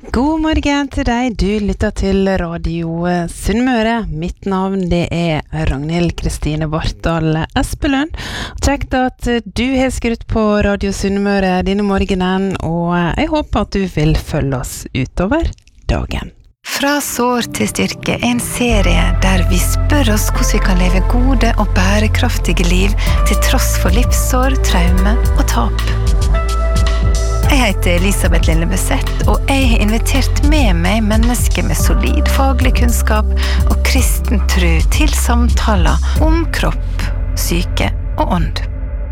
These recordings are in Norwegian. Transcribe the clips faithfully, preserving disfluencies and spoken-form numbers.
God morgen til deg, du lytter til Radio Sunnmøre. Mitt navn det er Ragnhild Kristine Bartal Espelund. Kjekt at du har skrutt på Radio Sunnmøre denne morgenen, og jeg håper at du vil følge oss utover dagen. Fra sår til styrke, en serie der vi spør oss hvordan vi kan leve gode og bærekraftige liv til tross for livssår, traume og tap. Jeg heter Elisabeth Lille Besett, og jeg har invitert med meg mennesker med solid faglig kunnskap og kristen tro til samtaler om kropp, syke og ånd.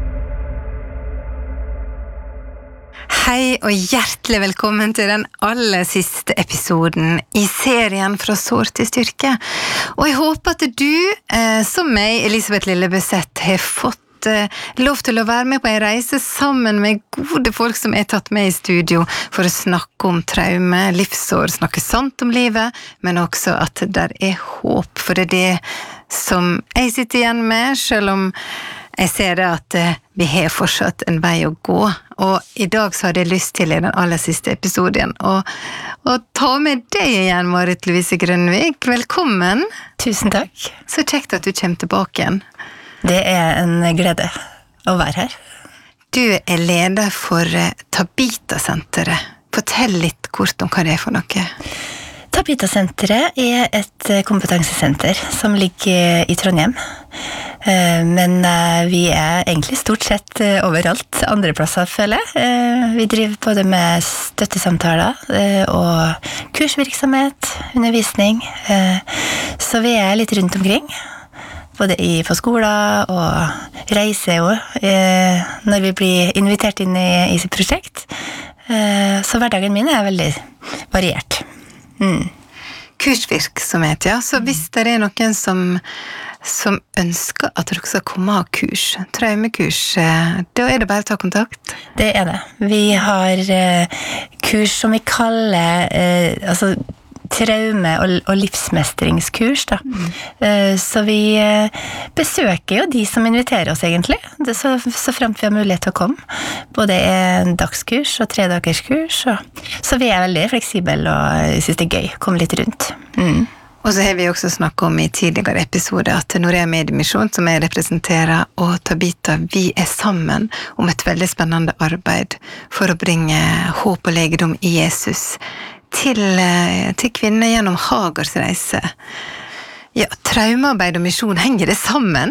Hei og hjertelig velkommen til den aller siste episoden i serien Fra sår til styrke. Og jeg håper at du, eh, som meg, Elisabeth Lille Besett, har fått lov til å være med på en reise sammen med gode folk som er tatt med i studio for å snakke om traume, livsår, snakke sant om livet, men også at der er håp, for det er det som jeg sitter igjen med, selv om jeg ser det at vi har fortsatt en vei å gå. Og i dag så hadde jeg lyst til i den aller siste episoden å, å ta med deg igjen, Marit Louise Grønvik. Velkommen. Tusen takk. Så kjekt at du kommer tilbake igjen. Det er en glede å være her. Du er leder for Tabita-senteret. Fortell litt kort om hva det er for noe. Tabita-senteret er et kompetansesenter som ligger i Trondheim. Men vi er egentlig stort sett overalt andre plasser, føler jeg. Vi driver både med støttesamtaler og kursvirksomhet, undervisning. Så vi er litt rundt omkring. Både i, på skoler og reiser jo, eh, når vi blir invitert inn i, i sitt prosjekt. Eh, så hverdagen min er veldig variert. Mm. Kursvirksomhet, ja. Så hvis det er noen som, som ønsker at dere skal komme og ha kurs, traumekurs, eh, da er det bare å ta kontakt? Det er det. Vi har eh, kurs som vi kaller eh, altså traume- og, og livsmestringskurs da. Mm. Så vi besøker jo de som inviterer oss egentlig, det, så, så fremt vi har mulighet til å komme. Både en dagskurs og tre dagers kurs, og, så vi er veldig fleksible og jeg synes det er gøy å komme litt rundt. Mm. Og så har vi også snakket om i tidligere episode at Norea Mediemisjon, som jeg representerer, og Tabita, vi er sammen om et veldig spennende arbeid for å bringe håp og legedom i Jesus til, til kvinner gjennom Hagars reise. Ja, traumearbeid og misjon, henger det sammen?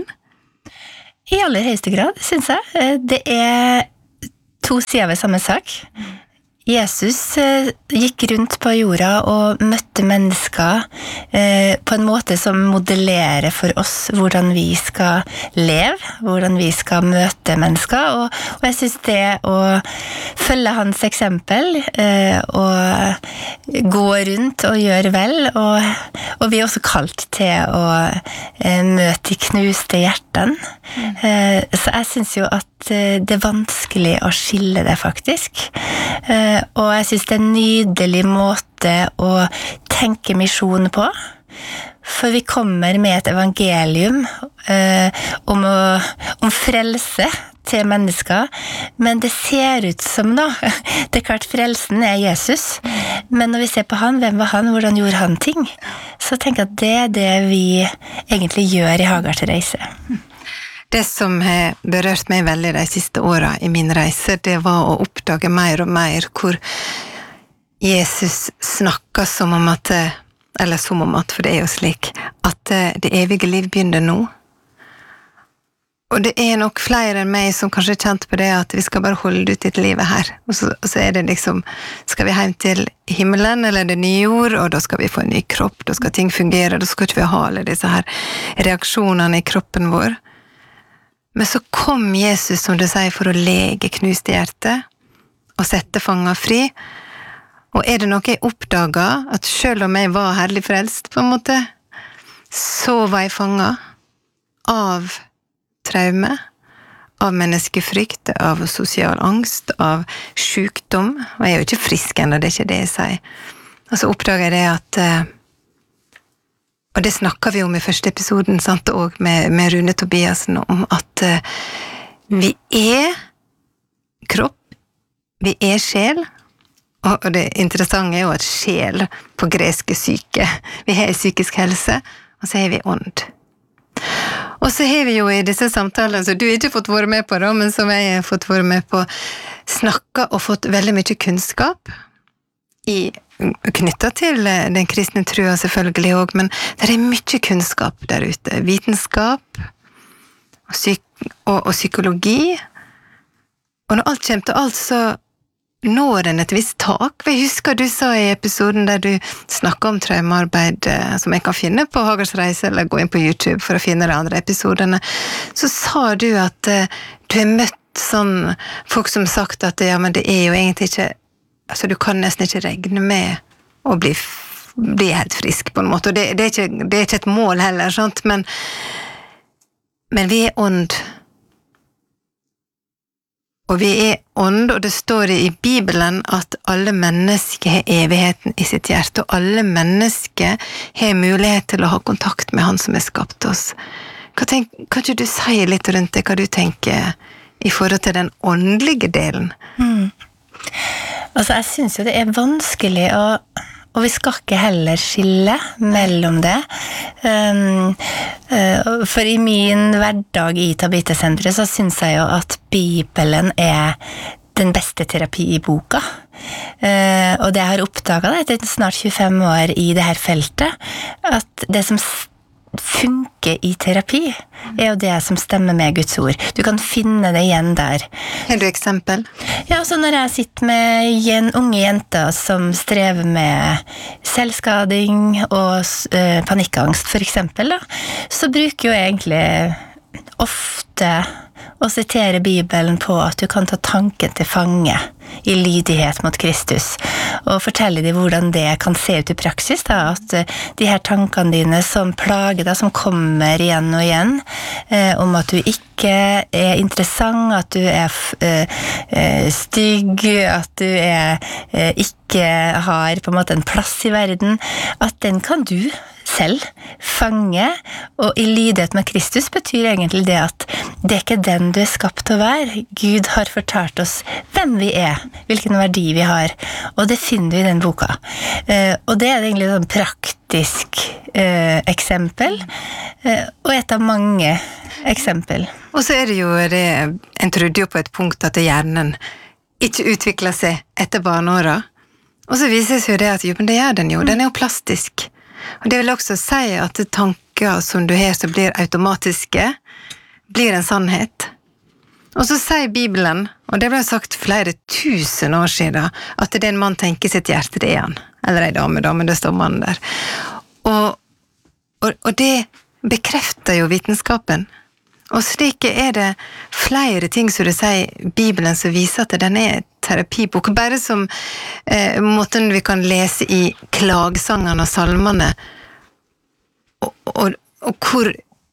I aller høyeste grad, synes jeg. Det er to sider ved samme sak. Jesus gikk rundt på jorda og møtte mennesker eh, på en måte som modellerer for oss hvordan vi skal leve, hvordan vi skal møte mennesker, og, og jeg synes det å følge hans eksempel eh, og gå rundt og gjøre vel, og, og vi er også kalt til å eh, møte de knuste hjertene. Eh, så jeg synes jo at eh, det er vanskelig å skille det faktisk. Eh, Og jeg synes det er en nydelig måte å tenke misjon på. For vi kommer med et evangelium eh, om, å, om frelse til mennesker. Men det ser ut som da, det er klart frelsen er Jesus. Men når vi ser på han, hvem var han, hvordan gjorde han ting? Så tenker jeg at det er det vi egentlig gjør i Hagars reise. Det som har berørt meg veldig de siste årene i min reise, det var å oppdage mer og mer hvor Jesus snakker som om at, eller som om at, for det er jo slik, at det evige liv begynner nå. Og det er nok flere enn meg som kanskje har kjent på det at vi skal bare holde ut i livet her. Og så, og så er det liksom, skal vi hjem til himmelen eller det nye jord, og da skal vi få en ny kropp, da skal ting fungere, da skal ikke vi ha alle disse her reaksjonene i kroppen vår. Men så kom Jesus, som du sier, for å lege knuste hjerte og sette fanger fri. Og er det noe jeg oppdaget, at selv om jeg var herlig frelst, på en måte, så var jeg fanget av traume, av menneskefrykt, av sosial angst, av sykdom. Og jeg er jo ikke frisk ennå, det er ikke det jeg sier. Og så oppdaget jeg det at Og det snakket vi om i første episoden, sant, og med, med Rune Tobiasen, om at uh, vi er kropp, vi er sjel, Og det interessante er jo at sjel på greske syke. Vi har psykisk helse, og så har vi ånd. Og så har vi jo i disse samtalene, som du ikke har fått være med på da, men som jeg har fått være med på, snakket og fått veldig mye kunnskap i, knyttet til den kristne trua selvfølgelig også, men det er mye kunnskap der ute. Vitenskap og, psyk og, og psykologi. Og når alt kommer til alt, så når den et visst tak. Jeg husker du sa i episoden der du snakket om traumearbeid, som jeg kan finne på Hagers reise, eller gå inn på YouTube for å finne de andre episodene, så sa du at uh, du har møtt sånn folk som sagt at ja, men det er jo egentlig ikke, altså du kan nesten ikke regne med å bli, bli helt frisk på en måte, og det, det, er ikke, det er ikke et mål heller, sant? Men, men vi er ånd. Og vi er ånd, og det står i Bibelen at alle mennesker har evigheten i sitt hjerte, og alle mennesker har mulighet til å ha kontakt med han som har skapt oss. Hva tenk, kan ikke du si litt rundt det, hva du tenker i forhold til den åndelige delen? Mm. Altså, jeg synes jo det er vanskelig å og vi skal ikke heller skille mellom det. Um, uh, for i min hverdag i Tabitesenteret så synes jeg jo at Bibelen er den beste terapi i boka. Uh, og det jeg har oppdaget etter snart tjuefem år i det her feltet, at det som funker i terapi er jo det som stemmer med Guds ord. Du kan finne det igjen der. Har du eksempel? Ja, så når jeg sitter med en unge jente som strever med selvskading og uh, panikkangst for eksempel, da, så bruker jo egentlig ofte å sitere Bibelen på at du kan ta tanken til fange i lydighet mot Kristus, og fortelle dem hvordan det kan se ut i praksis, da, at de her tankene dine som plager deg, som kommer igjen og igjen, eh, om at du ikke er interessant, at du er eh, stygg, at du er, eh, ikke har på en måte en plass i verden, at den kan du selv fange, og i lydighet med Kristus betyr egentlig det at det er ikke den du er skapt til å være. Gud har fortalt oss hvem vi er, hvilken verdi vi har, og det finner du i den boka. Uh, og det er egentlig et praktisk uh, eksempel, uh, og et av mange eksempel. Og så er det jo det, en trodde jo på et punkt at hjernen ikke utvikler seg etter barneåra, og så viser det seg jo det at jo, men det gjør den jo, den er jo plastisk. Og det vil også si at tanker som du har som blir automatiske, blir en sannhet. Og så sier Bibelen, og det ble sagt flere tusen år siden, at det er en mann tenker sitt hjerte, det er han. Eller en dame, da, men det står mannen der. Og, og, og det bekrefter jo vitenskapen. Og slik er det flere ting som du sier Bibelen som viser at den er terapibok, bare som eh, måten vi kan lese i klagsangene og salmene, og, og, og hvor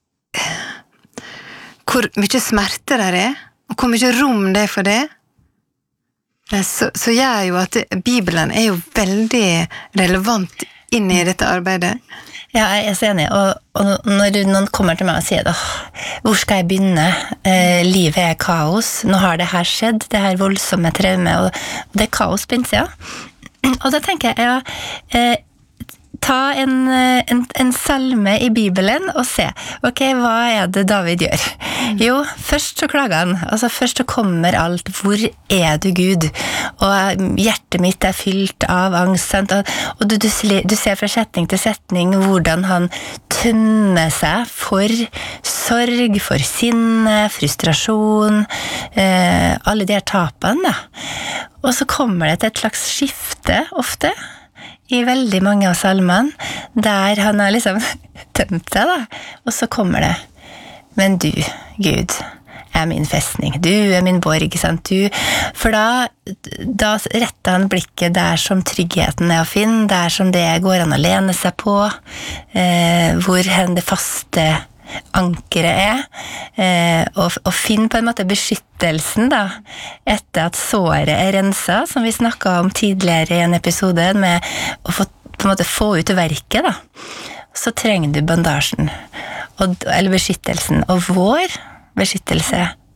hvor mye smerte der er, og hvor mye rom det er for det, så, så gjør jo at Bibelen er jo veldig relevant inn i dette arbeidet. Ja, jeg er så enig, og, og når noen kommer til meg og sier, åh, hvor skal jeg begynne? Eh, livet er kaos, nå har det her skjedd, det her voldsomme traume, og, og det er kaos på innsida. Og da tenker jeg, ja, eh, ta en, en, en salme i Bibelen og se, ok, hva er det David gjør? Jo, først så klager han, altså først så kommer alt, hvor er du Gud? Og hjertet mitt er fylt av angst, sant? Og, og du, du, du ser fra setning til setning hvordan han tømmer seg for sorg, for sinne, frustrasjon, eh, alle de her tapene, da. Og så kommer det til et slags skifte ofte, i veldig mange av salmene, der han har liksom tømt seg, da. Og så kommer det, men du, Gud, er min festning. Du er min borg, sant? Du, for da, da retter han blikket der som tryggheten er å finne, der som det går an å lene seg på, eh, hvor hen det faste ankeret er, eh, og, og finn på en måte beskyttelsen da, etter at såret er renset, som vi snakket om tidligere i en episode, med å få, på en måte få ut verket da. Så trenger du bandasjen, og, eller beskyttelsen, og vår beskyttelse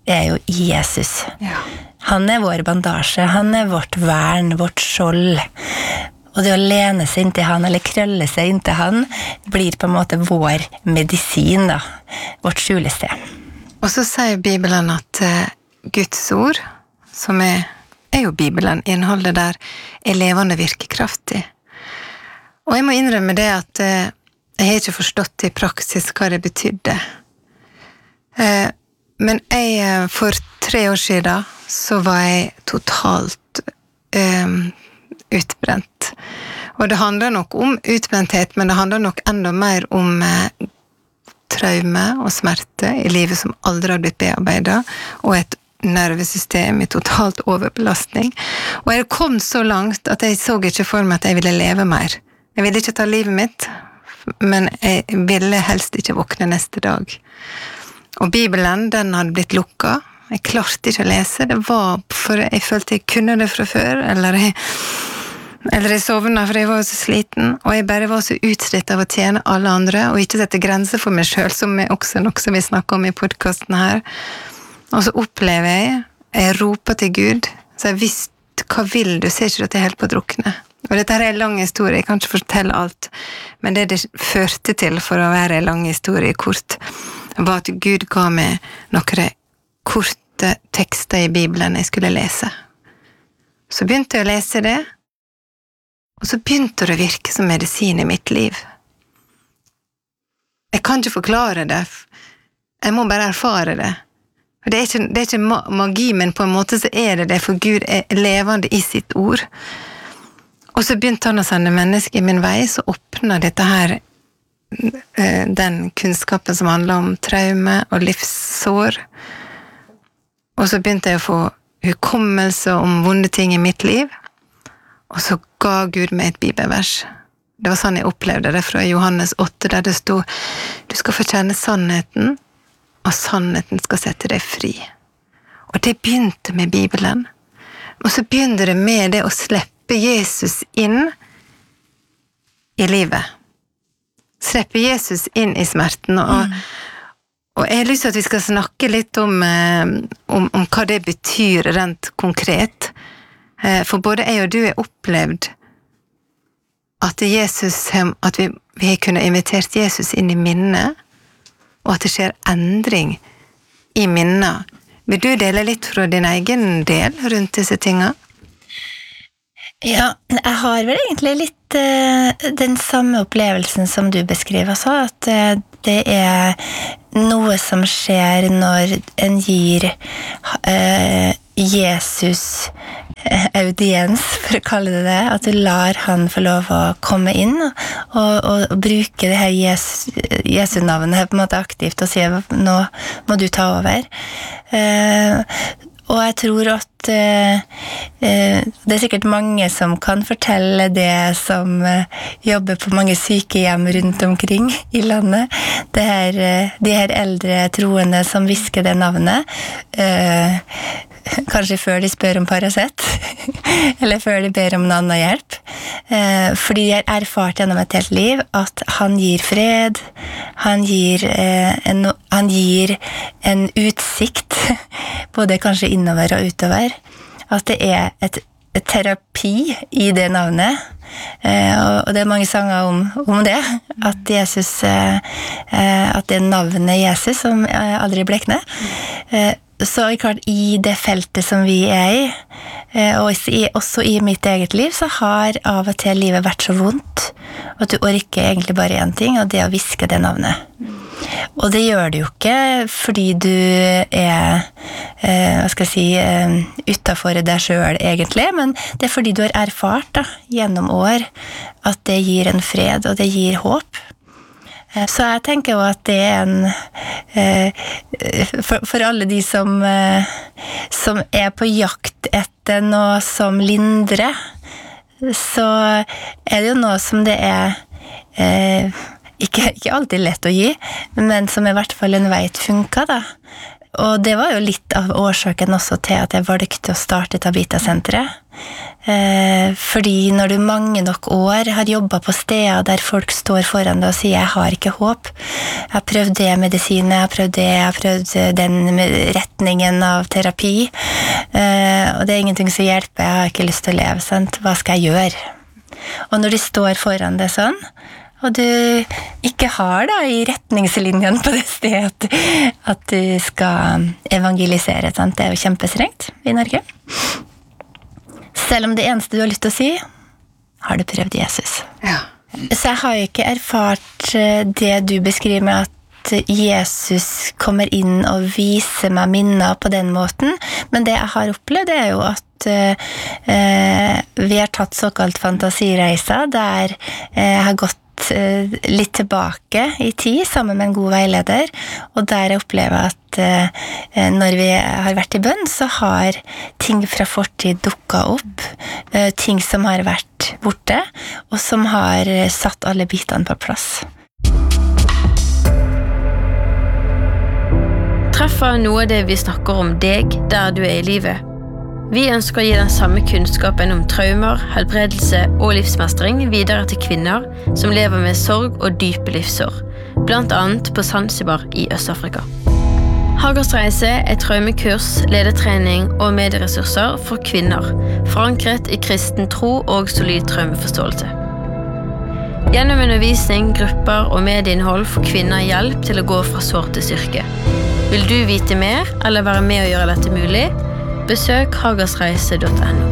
er jo Jesus. Ja. Han er vår bandasje, han er vårt vern, vårt skjold. Og det å lene seg inntil han, eller krølle seg inntil han, blir på en måte vår medisin, da. Vårt skjulested. Og så sier Bibelen at uh, Guds ord, som er, er jo Bibelen, innholdet der, er levende virkekraftig. Og jeg må innrømme det at uh, jeg har ikke forstått i praksis hva det betydde. Uh, men jeg, uh, for tre år siden, så var jeg totalt uh, utbrent. Og det handler nok om utbrenthet, men det handler nok enda mer om uh, traume og smerte i livet som aldri har blitt bearbeidet, og et nervesystem i totalt overbelastning. Og jeg kom så langt at jeg så ikke for meg at jeg ville leve mer. Jeg ville ikke ta livet mitt, men jeg ville helst ikke våkne neste dag. Og Bibelen, den hadde blitt lukket. Jeg klarte ikke å lese. Det var for jeg følte jeg kunne det fra før, eller jeg, eller jeg sovna for jeg var så sliten, og jeg bare var så utslitt av å tjene alle andre, og ikke sette grenser for meg selv, som er også noe som vi snakker om i podcasten her. Og så opplever jeg, jeg roper til Gud, så jeg visste, hva vil du? Ser ikke at jeg er helt på å drukne? Og dette her er en lang historie, jeg kan ikke fortelle alt, men det det førte til for å være en lang historie kort, var at Gud ga meg noen korte tekster i Bibelen jeg skulle lese. Så begynte jeg å lese det, og så begynte det å virke som medisin i mitt liv. Jeg kan ikke forklare det, jeg må bare erfare det. Det er ikke, det er ikke magi, men på en måte så er det det, for Gud er levende i sitt ord. Og så begynte han å sende mennesker i min vei, så åpnet dette her den kunnskapen som handler om traume og livssår. Og så begynte jeg å få hukommelse om vonde ting i mitt liv, og så ga Gud meg et bibelvers. Det var sånn jeg opplevde det fra Johannes åtte, der det stod, du skal få kjenne sannheten, og sannheten skal sette deg fri. Og det begynte med Bibelen. Og så begynte det med det å slippe Jesus inn i livet. Slippe Jesus inn i smerten. Og, mm. og jeg har lyst til at vi skal snakke litt om, om, om hva det betyr rent konkret. For både jeg og du har opplevd at, Jesus, at vi, vi har kunnet invitert Jesus inn i minnet, og at det skjer endring i minnet. Vil du dele litt fra din egen del rundt disse tingene? Ja, jeg har vel egentlig litt uh, den samme opplevelsen som du beskriver, så at uh, det er noe som skjer når en gir uh, Jesus audiens, for å kalle det det, at du lar han få lov å komme inn og, og, og bruke det her Jesu, Jesu navnet på en måte aktivt og si, nå må du ta over. Uh, og jeg tror at uh, uh, det er sikkert mange som kan fortelle det, som uh, jobber på mange sykehjem rundt omkring i landet. Det her, uh, de her eldre troende som visker det navnet, uh, kanskje før de spør om Paracet, eller før de ber om en annen hjelp. Eh, fordi de har erfart gjennom et helt liv at han gir fred, han gir, eh, en, han gir en utsikt, både kanskje innover og utover. At det er et, et terapi i det navnet. Eh, og, og det er mange sanger om, om det. At Jesus, eh, at det er navnet Jesus som eh, aldri blekner. Eh, Så klart, i det feltet som vi er i, og også i mitt eget liv, så har av og til livet vært så vondt, at du orker egentlig bare en ting, og det er å viske det navnet. Og det gjør du jo ikke fordi du er, hva skal jeg si, utenfor deg selv egentlig, men det er fordi du har erfart da, gjennom år at det gir en fred, og det gir håp. Så jeg tenker jo at det er en for, for alle de som som er på jakt etter noe som lindrer, så er det jo noe som det er ikke, ikke alltid lett å gi, men som i hvert fall en vet funker da. og det var jo litt av årsaken også til at jeg valgte å starte Tabita-senteret. Eh, fordi når du mange nok år har jobbet på steder der folk står foran deg og sier jeg har ikke håp, jeg har prøvd det medisinen, jeg har prøvd det, jeg har prøvd den retningen av terapi, eh, og det er ingenting som hjelper, jeg har ikke lyst til å leve, sant? Hva skal jeg gjøre? Og når de står foran deg sånn, og du ikke har da i retningslinjen på det stedet at, at du skal evangelisere, sant? Det er jo kjempestrengt i Norge. Selv om det eneste du har lyst til å si, har du prøvd Jesus. Ja. Så jeg har jo ikke erfart det du beskriver med at Jesus kommer inn og viser meg minner på den måten, men det jeg har opplevd er jo at eh, vi har tatt såkalt fantasireiser, der eh, jeg har gått litt tilbake i tid sammen med en god veileder, og der jeg opplever at eh, når vi har vært i bønn, så har ting fra fortid dukket opp, eh, ting som har vært borte, og som har satt alle bitene på plass. Treffer noe av det vi snakker om deg der du er i livet. Vi ønsker å gi den samme kunnskapen om traumer, helbredelse og livsmestring videre til kvinner som lever med sorg og dype livsår, blant annet på Zanzibar i Øst-Afrika. Hagers reise er traumekurs, ledertrening og medieressurser for kvinner, forankret i kristen tro og solid traumeforståelse. Gjennom undervisning, grupper og medieinnhold får kvinner hjelp til å gå fra sår til styrke. Vil du vite mer eller være med å gjøre dette mulig? Besøk hagersreise punktum no.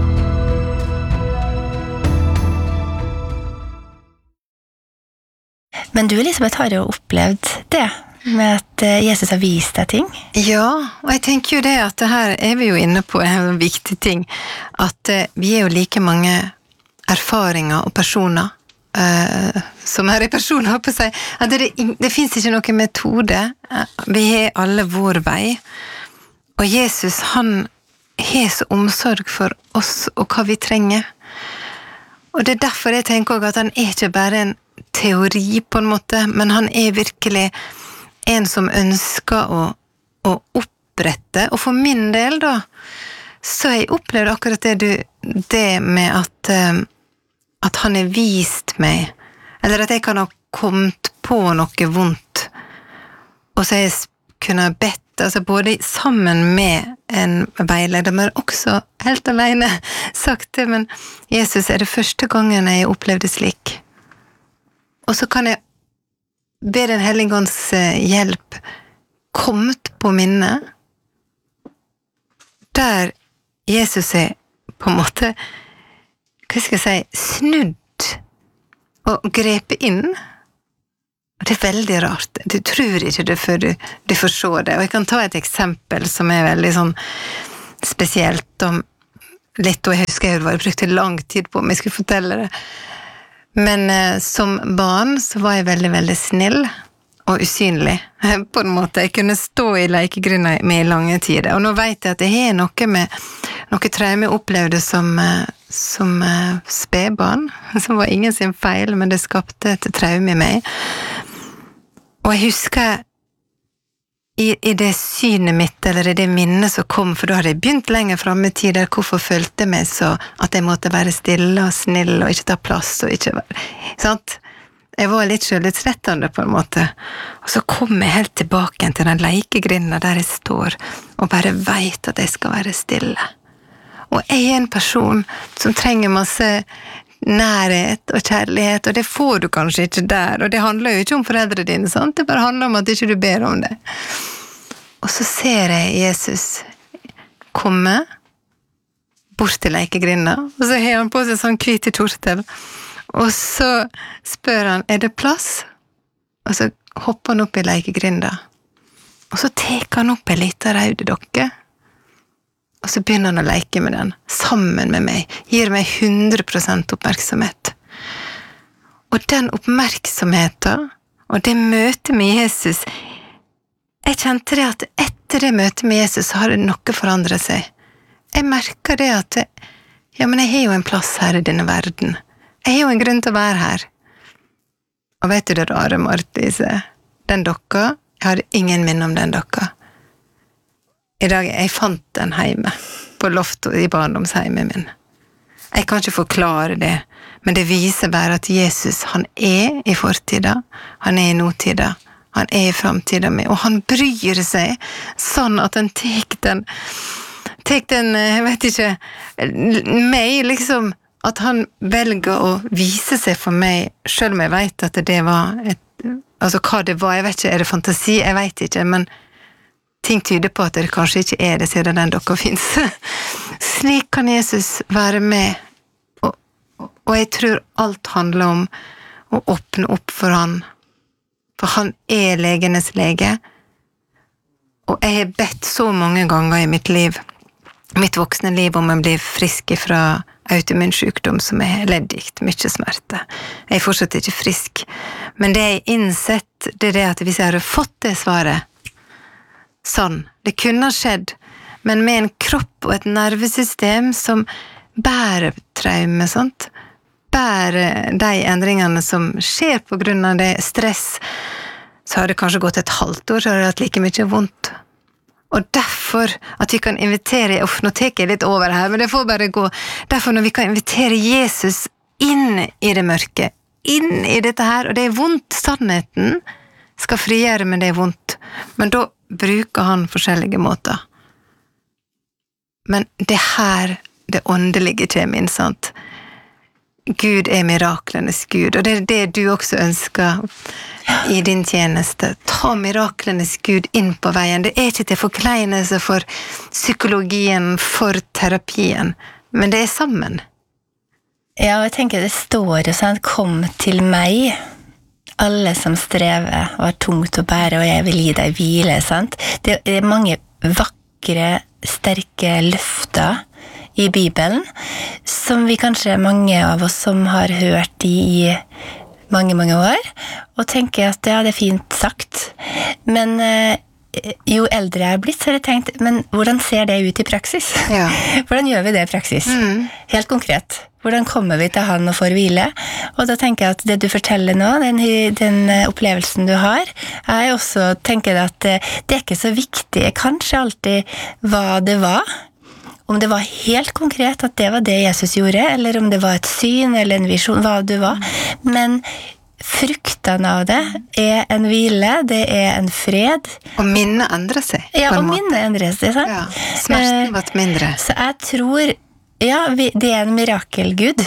Men du, Elisabeth, har jo opplevd det, med at Jesus har vist deg ting. Ja, og jeg tenker jo det at det her er vi jo inne på en viktig ting, at vi er jo like mange erfaringer og personer, uh, som er i personer på seg, at det, det finnes ikke noen metode, vi har alle vår vei, og Jesus, han har så omsorg for oss og hva vi trenger. Og det er derfor jeg tenker også at han er ikke bare en teori på en måte, men han er virkelig en som ønsker å, å opprette, og for min del da, så har jeg opplevd akkurat det, du, det med at, at han har vist meg, eller at jeg kan ha kommet på noe vondt, og så har jeg kunnet bedt, altså både sammen med en veileder, men også helt alene sagt det, men Jesus, er det første gangen jeg opplevde slik? Og så kan jeg be den Hellige Ånds hjelp kommet på minnet, der Jesus er på en måte, hva skal jeg si, snudd og grepet inn. Og det er veldig rart. Du tror ikke det før du, du får se det. Og jeg kan ta et eksempel som er veldig sånn spesielt om litt, og jeg husker jeg brukte lang tid på om jeg skulle fortelle det. Men eh, som barn så var jeg veldig, veldig snill og usynlig, på en måte. Jeg kunne stå i lekegrinna med i lange tider. Og nå vet jeg at det er noe med noe traume jeg opplevde som, som spedbarn, som var ingen sin feil, men det skapte et traume i meg. Og jeg husker i, i det synet mitt, eller i det minnet som kom, for da hadde jeg begynt lenger frem i tid, der hvorfor følte jeg meg så at jeg måtte være stille og snill, og ikke ta plass, og ikke være, sant? Jeg var litt selvutrettende på en måte. Og så kom jeg helt tilbake til den lekegrinda der jeg står, og bare vet at jeg skal være stille. Og jeg er en person som trenger masse nærhet og kjærlighet, og det får du kanskje ikke der, og det handler jo ikke om foreldre dine, sant? Det bare handler om at ikke du ber om det. Og så ser jeg Jesus komme bort til lekegrinda, og så har han på seg sånn hvit tortel, og så spør han, er det plass? Og så hopper han opp i lekegrinda, og så teker han opp en liten røde dokke, og så begynner han å leke med den, sammen med meg, gir meg hundre prosent oppmerksomhet. Og den oppmerksomheten, og det møtet med Jesus, jeg kjente det at etter det møtet med Jesus, så har det noe forandret seg. Jeg merker det at, ja, men jeg har jo en plass her i denne verden. Jeg har jo en grunn til å være her. Og vet du det rare, Marte-Lise? Den dokka, jeg hadde ingen minne om den dokka. i dag, jeg fant den hjemme, på loftet i barndomsheimet min. Jeg kan ikke forklare det, men det viser bare at Jesus, han er i fortida, han er i nåtida, han er i framtida med, og han bryr seg sånn at han tek den, tek den, jeg vet ikke, meg liksom, at han velger å vise seg for meg, selv om jeg vet at det var et, altså hva det var, jeg vet ikke, er det fantasi, jeg vet ikke, men ting tyder på at det kanskje ikke er det, siden den dere finnes. Slik kan Jesus være med, og, og jeg tror alt handler om å åpne opp for han, for han er legenes lege, og jeg har bedt så mange ganger i mitt liv, mitt voksne liv, om å bli frisk fra autoimmun sykdom som er leddgikt, mye smerte. Jeg er fortsatt ikke frisk, men det jeg har innsett, det er det at hvis jeg hadde fått det svaret, sånn, det kunne ha skjedd, men med en kropp og et nervesystem som bærer traume, sant? Bærer de endringene som skjer på grunn av det stress, så har det kanskje gått et halvt år, så har det hatt like mye vondt. Og derfor at vi kan invitere, uff, nå teker jeg litt over her, men det får bare gå, derfor når vi kan invitere Jesus inn i det mørke, inn i dette her, og det er vondt, sannheten skal frigjøre, men det er vondt, men da bruker han forskjellige måter. Men det her, det åndelige kommer inn, sant? Gud er miraklenes Gud, og det er det du også ønsker i din tjeneste. Ta miraklenes Gud inn på veien. Det er ikke til forkleinelse for psykologien, for terapien, men det er sammen. Ja, og jeg tenker det står jo sånn, kom til meg, alle som strever og har tungt å bære, og jeg vil gi deg hvile, sant? Det er mange vakre, sterke løfter i Bibelen, som vi kanskje mange av oss som har hørt i mange, mange år, og tenker at ja, det er fint sagt. Men eh, jo eldre jeg er blitt, så har jeg tenkt, men hvordan ser det ut i praksis? Ja. Hvordan gjør vi det i praksis? Mm. Helt konkret. Hvordan kommer vi til han og får hvile? Og da tenker jeg at det du forteller nå, den, den opplevelsen du har, jeg også tenker at det er ikke så viktig, kanskje alltid hva det var, om det var helt konkret at det var det Jesus gjorde, eller om det var et syn eller en visjon, hva det var. Men fruktene av det er en hvile, det er en fred. Og minnet endrer seg. Ja, og minnet endrer seg, sant? Ja, smerten ble mindre. Så jeg tror, ja, vi, det er en mirakelgud,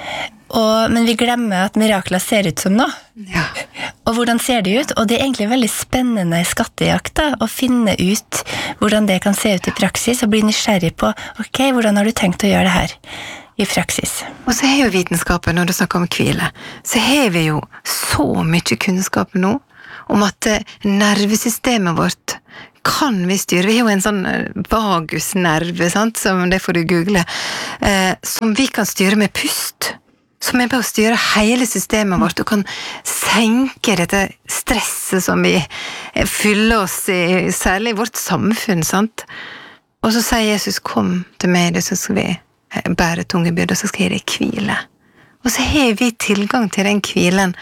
og, men vi glemmer at mirakler ser ut som noe. Ja. Og hvordan ser det ut? Og det er egentlig veldig spennende skattejakt da, å finne ut hvordan det kan se ut i praksis, og bli nysgjerrig på, ok, hvordan har du tenkt å gjøre det her i praksis? Og så er jo vitenskapen, når du snakker om hvile, så har vi jo så mye kunnskap nå, om at nervesystemet vårt kan vi styre. Vi har jo en sånn vagusnerve, sant? Som det får du google, eh, som vi kan styre med pust, som er på å styre hele systemet vårt, og kan senke dette stresset som vi fyller oss i, særlig i vårt samfunn, sant? Og så sier Jesus, kom til meg, så skal vi bære tunge byrder, så skal jeg gi deg hvile. Og så har vi tilgang til den hvilen.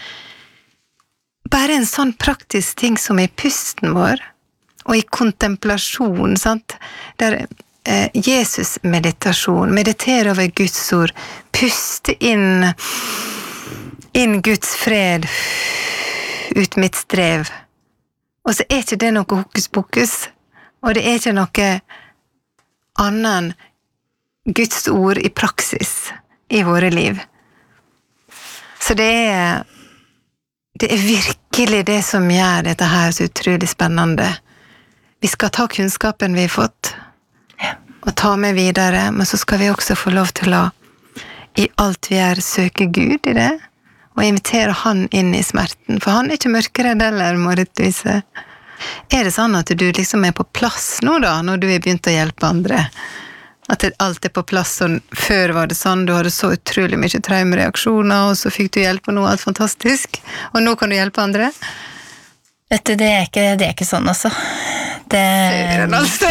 Bare en sånn praktisk ting som i pusten vår, og i kontemplasjon, sant? Der eh, Jesus meditasjon, meditere over Guds ord, puste inn, inn Guds fred, ut mitt strev. Og så er ikke det noe hokus pokus, og det er ikke noe annet enn Guds ord i praksis i våre liv. Så det er, det er virkelig det som gjør dette her så utrolig spennende. Vi skal ta kunnskapen vi har fått, og ta med videre, men så skal vi også få lov til å, i alt vi gjør, søke Gud i det, og invitere han inn i smerten, for han er ikke mørkeredd eller morgetvise. Er det sånn at du liksom er på plass nå da, når du har begynt å hjelpe andre? At alt er på plass, og før var det sånn, du hadde så utrolig mye traumereaksjoner, og så fikk du hjelp på noe alt fantastisk, og nå kan du hjelpe andre? Vet du, det er ikke, det er ikke sånn også. Det... Sier den altså.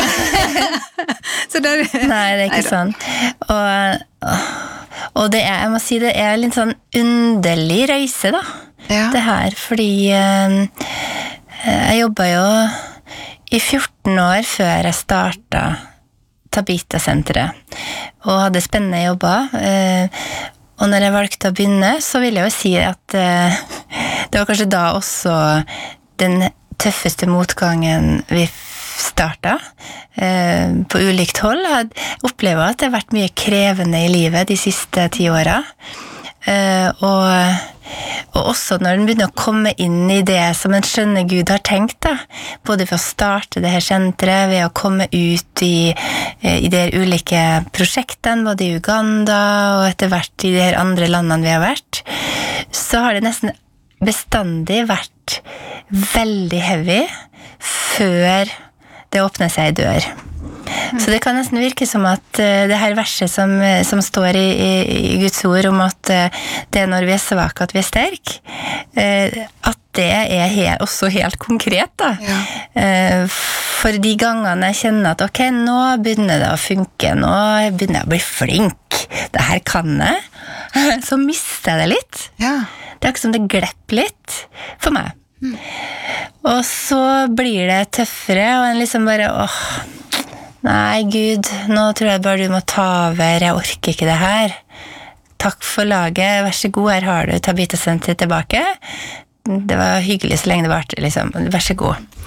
Så der... Nei, det er ikke Neida. Sånn. Og, og det er, jeg må si, det er litt sånn underlig reise da, ja. Det her, fordi eh, jeg jobbet jo i fjorten år før jeg startet Tabita-senteret, og hadde spennende jobber. Eh, og når jeg valgte å begynne, så vil jeg jo si at eh, det var kanskje da også den tøffeste motgangen vi startet eh, på ulikt hold. Jeg opplever at det har vært mye krevende i livet de siste ti årene. Eh, og, og også når den begynner å komme inn i det som en skjønne Gud har tenkt, da, både ved å starte det her senteret, ved å komme ut i, i de ulike prosjektene, både i Uganda og etter hvert i de her andre landene vi har vært, så har det nesten bestandig vært veldig heavy før det åpner seg en dør. Så det kan nesten virke som at uh, det her verset som, som står i, i, i Guds ord om at uh, det er når vi er svake at vi er sterk, uh, at det er helt, også helt konkret da. Ja. Uh, for de gangene jeg kjenner at ok, nå begynner det å funke, nå begynner jeg å bli flink, det her kan jeg, så mister jeg det litt. Ja. Det er ikke som det glipper litt for meg. Mm. Og så blir det tøffere, og en liksom bare, åh, nei Gud, nå tror jeg bare du må ta over, jeg orker ikke det her. Takk for laget, vær så god, her har du Tabita-senteret tilbake. Det var hyggelig så lenge det varte, liksom, vær så god.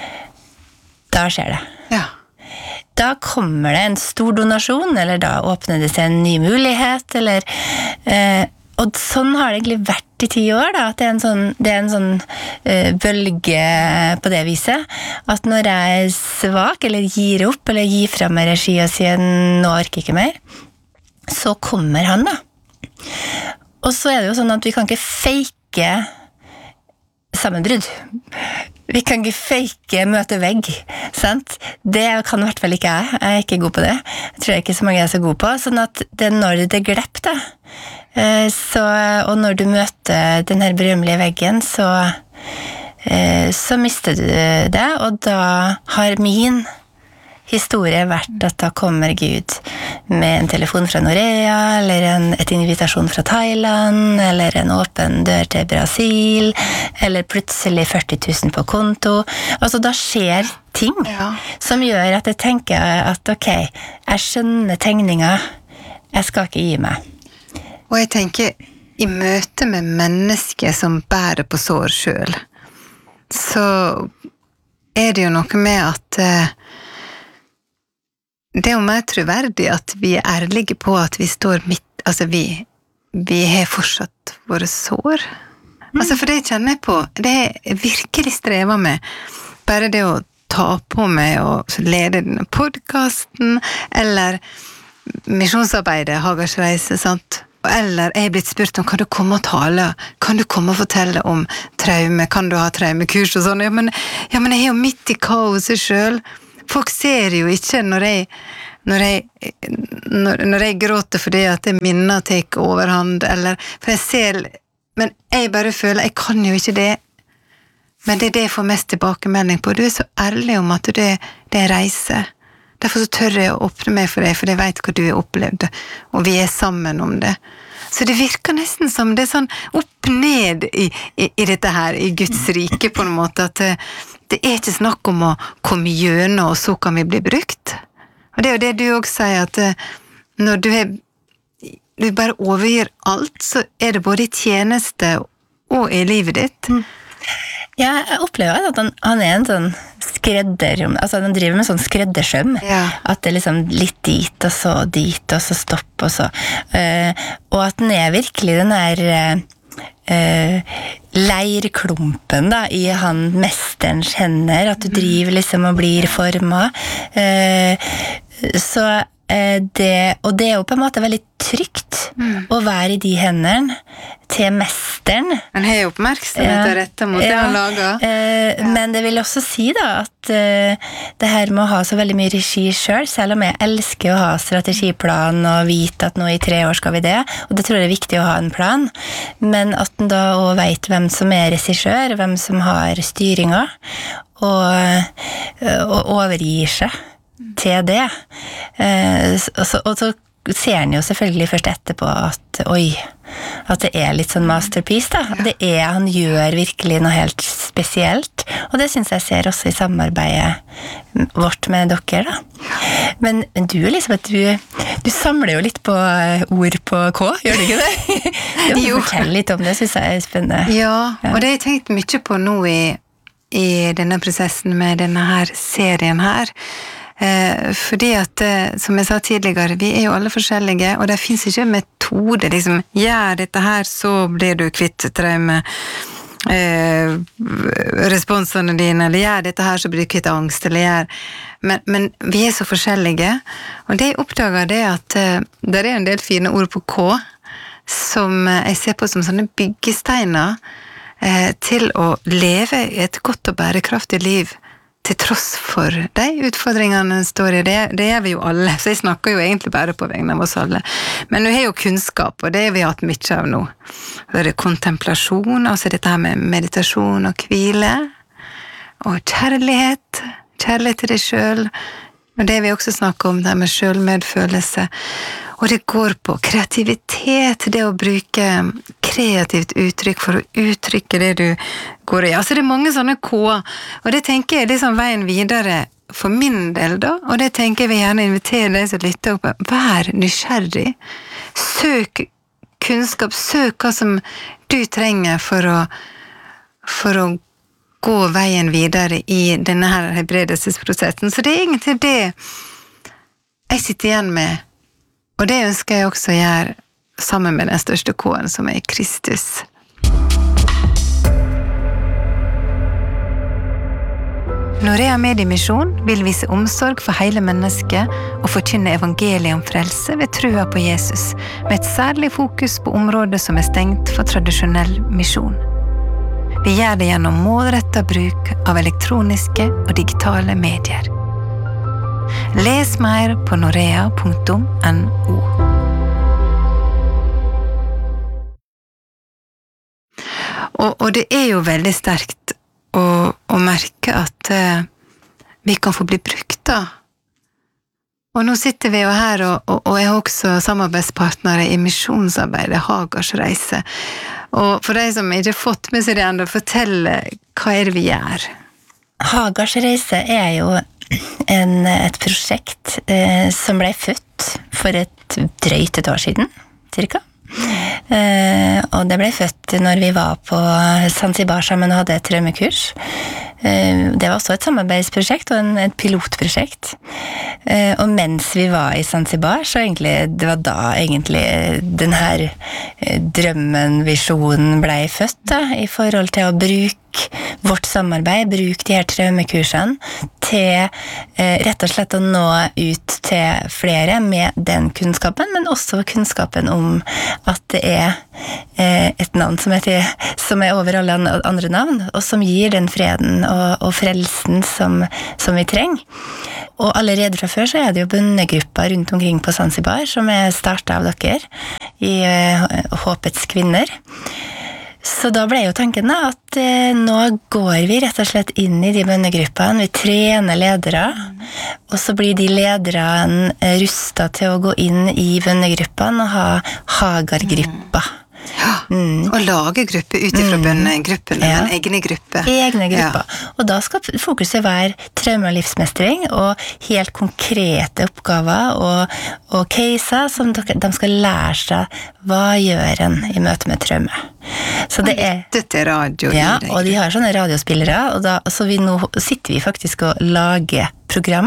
Da skjer det. Ja. Da kommer det en stor donasjon, eller da åpner det seg en ny mulighet, eller... Eh, og sånn har det egentlig vært i ti år, da, at det er en sånn, det er en sånn uh, bølge på det viset, at når jeg er svak, eller gir opp, eller gir frem med regi og sier, nå orker jeg ikke mer, så kommer han da. Og så er det jo sånn at vi kan ikke fake sammenbrudd. Vi kan ikke fake møte vegg, sant? Det kan i hvert fall ikke jeg. Jeg er ikke god på det. Jeg tror ikke så mange er så god på. Sånn at det er når det glipper da. Så, og når du møter den her berømmelige veggen, så, så mister du det, og da har min historie vært at da kommer Gud med en telefon fra Norea, eller en et invitasjon fra Thailand, eller en åpen dør til Brasil, eller plutselig førti tusen på konto. Altså da skjer ting ja. Som gjør at jeg tenker at ok, jeg skjønner tegninga, jeg skal ikke gi meg. Og jeg tenker, i møte med mennesker som bærer på sår selv, så er det jo noe med at uh, det er jo mer troverdig at vi er ærlige på at vi står midt, altså vi, vi har fortsatt våre sår. Mm. Altså for det kjenner jeg på, det er virkelig strever med, bare det å ta på meg og lede denne podcasten, eller misjonsarbeidet, Hagars reise, sant? Eller jeg er blitt spurt om, kan du komme og tale? Kan du komme og fortelle om traume? Kan du ha traumekurs og sånn? Ja, men, ja, men jeg er jo midt i kaoset selv. Folk ser jo ikke når jeg, når jeg, når, når jeg gråter fordi at det minner tek overhand, eller, for jeg ser, men jeg bare føler, jeg kan jo ikke det. Men det er det jeg får mest tilbakemelding på. Du er så ærlig om at det, det er reise. Derfor så tør jeg å åpne meg for deg, for jeg vet hva du har opplevd, og vi er sammen om det. Så det virker nesten som det er sånn opp-ned i, i, i dette her, i Guds rike på en måte, at det, det er ikke snakk om å komme gjennom, og så kan vi bli brukt. Og det er jo det du også sier, at når du, er, du bare overgir alt, så er det både i tjeneste og i livet ditt. Mm. Ja, jeg opplever at han, han er en sånn skredder, altså han driver med sånn skreddersøm, ja. At det er liksom litt dit, og så dit, og så stopp, og så, uh, og at den er virkelig den der uh, leirklumpen da, i han mesterens hender, at du driver liksom og blir formet, uh, så uh, det, og det er jo på en måte veldig trygt mm. å være i de hendene til mesteren. Han har jo oppmerksomhet ja. Rettet mot ja. Det han lager. Eh, ja. Men det vil også si da at eh, det her med å ha så veldig mye regi selv, selv om jeg elsker å ha strategiplan og vite at nå i tre år skal vi det, og det tror jeg er viktig å ha en plan, men at den da også vet hvem som er regissør, hvem som har styringen, og, og overgir seg til det. Eh, og, så, og så ser han jo selvfølgelig først etterpå at oi, at det er litt sånn masterpiece da. Det er, han gjør virkelig noe helt spesielt, og det synes jeg ser også i samarbeidet vårt med dere da. Men, men du, Elisabeth, du, du samler jo litt på ord på K, gjør du ikke det? Du må fortelle litt om det, synes jeg er spennende. Ja, og det har jeg tenkt mye på nå i, i denne prosessen med denne her serien her. Eh, fordi at, eh, som jeg sa tidligere, vi er jo alle forskjellige, og det finnes ikke metode, liksom, gjør dette her, så blir du kvitt traume, eh, responsene dine, eller gjør dette her, så blir du kvitt angst, eller gjør, men, men vi er så forskjellige, og det jeg oppdager det at eh, det er en del fine ord på K, som jeg ser på som sånne byggesteiner, eh, til å leve et godt og bærekraftig liv, til tross for de utfordringene står i det, det er vi jo alle, så jeg snakker jo egentlig bare på vegne av oss alle. Men vi har jo kunnskap, og det har vi hatt mye av nå. Det er kontemplasjon, altså dette her med meditasjon og hvile, og kjærlighet, kjærlighet til deg selv, og det vi også snakker om, det med selvmedfølelse. Og det går på kreativitet, det å bruke kreativt uttrykk for å uttrykke det du går i. Altså det er mange sånne K, og det tenker jeg er liksom veien videre for min del da, og det tenker jeg vil gjerne invitere deg som lytter opp. Vær nysgjerrig, søk kunnskap, søk hva som du trenger for å, for å gå veien videre i denne her helbredelsesprosessen. Så det er egentlig det jeg sitter igjen med. Og det ønsker jeg også å gjøre sammen med den største K-en, som er Kristus. Norea Mediemisjon vil vise omsorg for hele mennesket og forkynne evangeliet om frelse ved trua på Jesus, med et særlig fokus på områder som er stengt for tradisjonell misjon. Vi gjør det gjennom målrettet bruk av elektroniske og digitale medier. Les mer på norea punktum no. Og, og det er jo veldig sterkt å, å merke at uh, vi kan få bli brukt da. Og nå sitter vi jo her, og, og, og jeg har også samarbeidspartnere i misjonsarbeidet, Hagars reise. Og for de som ikke har fått med seg det enda, fortell hva er det vi gjør? Hagars reise er jo en, et prosjekt eh, som ble født for et drøyt et år siden, cirka. Eh, og det ble født når vi var på Zanzibar sammen og hadde et traumekurs. Eh, det var også et samarbeidsprosjekt og en, et pilotprosjekt. Eh, og mens vi var i Zanzibar, så egentlig, det var da egentlig den her eh, drømmen, visjonen ble født da, i forhold til å bruke vårt samarbeid, bruk de her traumekursene til eh, rett og slett å nå ut til flere med den kunnskapen, men også kunnskapen om at det er eh, et navn som, heter, som er over alle andre navn, og som gir den freden og, og frelsen som, som vi trenger. Og allerede fra før så er det jo bønnegrupper rundt omkring på Zanzibar som er startet av dere i eh, Håpets kvinner. Så da ble jo tanken da at eh, nå går vi rett og slett inn i de bønnegruppene, vi trener ledere, og så blir de lederne rustet til å gå inn i bønnegruppene og ha Hagar-gruppa. Ja, mm. Og lage gruppe utifra mm. bønnegruppene, ja. En egne gruppe. Egne grupper. Ja. Og da skal fokuset være traume- og livsmestring, og helt konkrete oppgaver og, og caser som de, de skal lære seg hva gjør en i møte med traume. Så det er, til radio. Ja, og de har sånne radiospillere, og da, så vi nå sitter vi faktisk og lager program,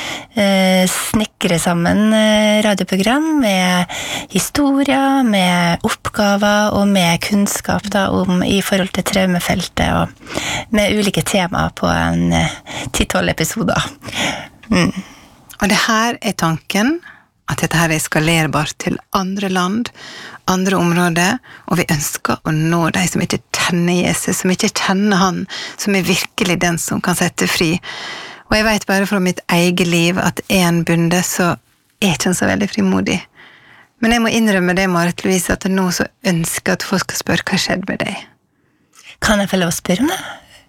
eh, snekre sammen eh, radioprogram med historier, med oppgaver og med kunnskap da, om, i forhold til traumefeltet, og med ulike temaer på en eh, ti-tolv episoder. Mm. Og det her er tanken, at dette her er skalerbart til andre land, andre områder, og vi ønsker å nå de som ikke kjenner Jesus, som ikke kjenner han, som er virkelig den som kan sette fri. Og jeg vet bare fra mitt eget liv at en bunde så er ikke han så veldig frimodig. Men jeg må innrømme det, Marit Louise, at nå så ønsker at folk skal spørre hva skjedde med deg. Kan jeg få lov å spørre om det?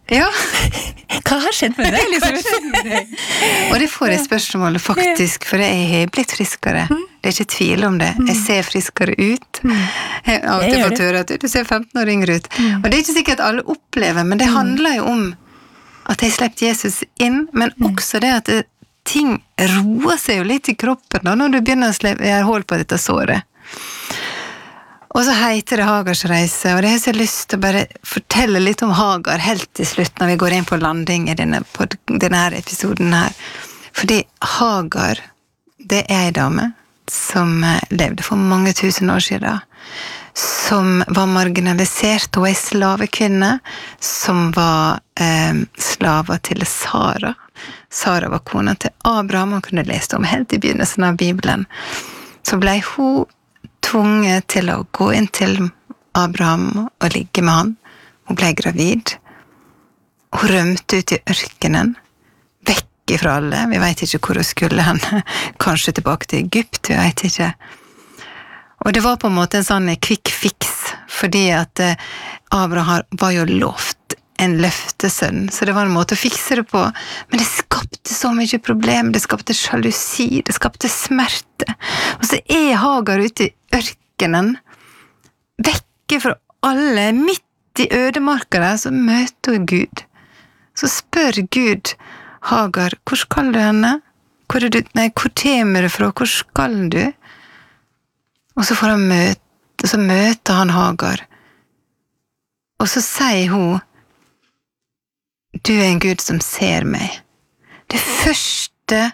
Ja. Hva har skjedd med deg, Elisabeth? Og det får jeg spørsmålet faktisk, for jeg har blitt friskere. Det er ikke tvil om det. Jeg ser friskere ut. Jeg har alltid fått høre at du ser femten år yngre ut. Og det er ikke sikkert alle opplever, men det handler jo om at jeg sleppte Jesus inn, men også det at det, ting roer seg jo litt i kroppen da, når du begynner å slippe, jeg har holdt på dette såret. Og så heter det Hagars reise, og det har jeg lyst til å bare fortelle litt om Hagar helt til slutt, når vi går inn på landing i denne, på denne her episoden her. Fordi Hagar, det er en dame som levde for mange tusen år siden, som var marginalisert, og en slavekvinne, som var eh, slava til Sara. Sara var kona til Abraham, og kunne lese om helt i begynnelsen av Bibelen. Så ble hun tvunget til å gå inn til Abraham og ligge med han. Hun ble gravid. Hun rømte ut i ørkenen, vekk fra alle. Vi vet ikke hvor hun skulle hen. Kanskje tilbake til Egypt, vi vet ikke. Og det var på en måte en sånn quick fix, fordi at Abraham var jo lovt en løftesønn, så det var en måte å fikse det på. Men det skapte så mye problem, det skapte sjalusi, det skapte smerte. Og så er Hagar ute i ørkenen, vekke fra alle, midt i ødemarka der, så møter hun Gud. Så spør Gud Hagar, hvor skal du henne? Hvor, er du, nei, hvor kommer du fra? Hvor skal du? Og så får han møte, så møter han Hagar. Og så sier hun, du er en Gud som ser meg. Det første